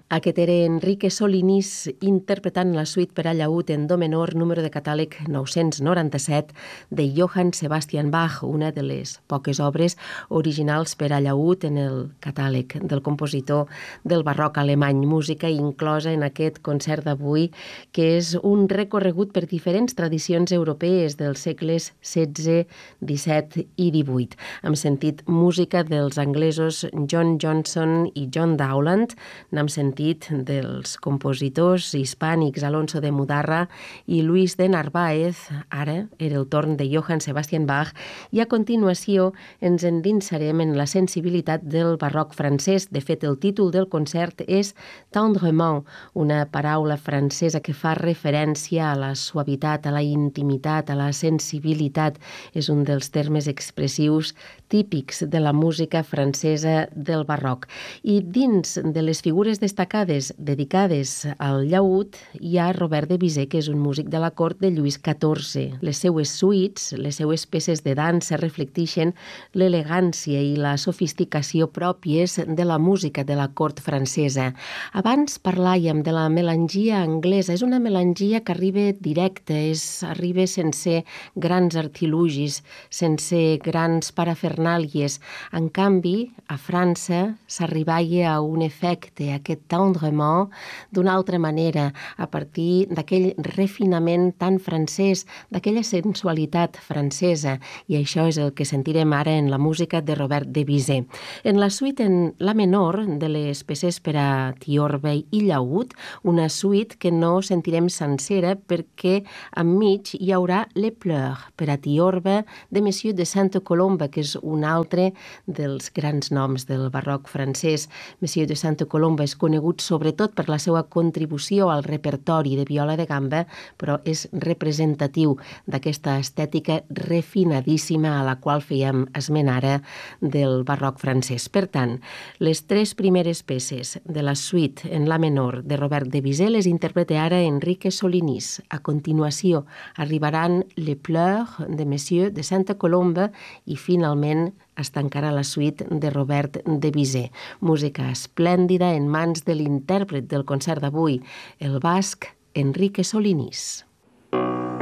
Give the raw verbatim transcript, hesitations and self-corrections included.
Aquest era Enrique Solinís interpretant la suite per a llaüt en do menor, número de catàleg nou-cents noranta-set, de Johann Sebastian Bach, una de les poques obres originals per a llaüt en el catàleg del compositor del barroc alemany, música inclosa en aquest concert d'avui, que és un recorregut per diferents tradicions europees dels segles setze, disset i divuit. Hem sentit música dels anglesos John Johnson i John Dowland, n'hem sentit dels compositors hispànics Alonso de Mudarra i Luis de Narváez. Ara era el torn de Johann Sebastian Bach i a continuació ens endinsarem en la sensibilitat del barroc francès. De fet, el títol del concert és Tendrement, una paraula francesa que fa referència a la suavitat, a la intimitat, a la sensibilitat. És un dels termes expressius típics de la música francesa del barroc. I dins de les figures destacades dedicades al llaüt hi ha Robert de Bizet, que és un músic de la cort de Lluís catorze. Les seues suites, les seues peces de dansa reflecteixen l'elegància i la sofisticació pròpies de la música de la cort francesa. Abans parlàvem de la melangia anglesa. És una melangia que arriba directa, és, arriba sense grans artilugis, sense grans parafernàlies. En canvi, a França s'arribava a un efecte, aquest tendrement, d'una altra manera, a partir d'aquell refinament tan francès, d'aquella sensualitat francesa, i això és el que sentirem ara en la música de Robert de Bizet. En la suite en la menor de les peces per a tiorba i llaüt, una suite que no sentirem sencera perquè enmig hi haurà Les Pleurs per a tiorba de Monsieur de Sainte-Colombe, que és un altre dels grans noms del barroc francès. Monsieur de Sainte-Colombe és conegut sobretot per la seva contribució al repertori de viola de gamba, però és representatiu d'aquesta estètica refinadíssima a la qual fèiem esment ara del barroc francès. Per tant, les tres primeres peces de la suite en la menor de Robert de Bizet les interpreta ara Enrique Solinís. A continuació arribaran Les Pleurs de Monsieur de Sainte-Colombe i finalment es tancarà la suite de Robert de Bizet. Música esplèndida en mans de l'intèrpret del concert d'avui, el basc Enrique Solinís.